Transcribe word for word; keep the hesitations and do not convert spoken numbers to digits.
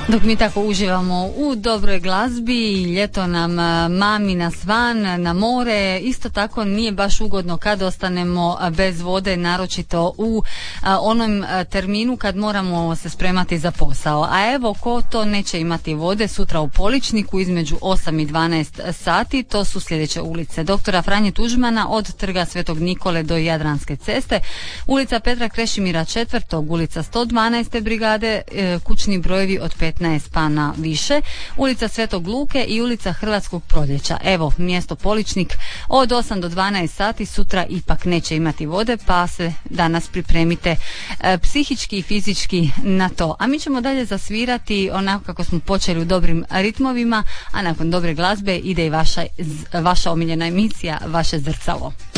Dok mi tako uživamo u dobroj glazbi, ljeto nam mami na svan, na more, isto tako nije baš ugodno kad ostanemo bez vode, naročito u onom terminu kad moramo se spremati za posao. A evo, ko to neće imati vode sutra u Poličniku između osam i dvanaest sati, to su sljedeće ulice: doktora Franje Tuđmana od Trga Svetog Nikole do Jadranske ceste, ulica Petra Krešimira četvrtog, ulica sto dvanaeste brigade, kućni brojevi od petnaest pa na više, ulica Svetog Luke i ulica Hrvatskog proljeća. Evo, mjesto Poličnik od osam do dvanaest sati sutra ipak neće imati vode, pa se danas pripremite e, psihički i fizički na to. A mi ćemo dalje zasvirati onako kako smo počeli, u dobrim ritmovima, a nakon dobre glazbe ide i vaša, vaša omiljena emisija, Vaše zrcalo.